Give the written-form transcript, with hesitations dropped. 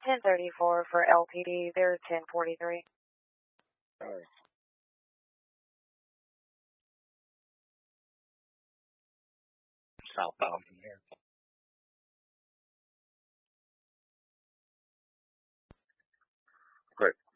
1034 for LPD, there's 1043. All right. Southbound from here. Great.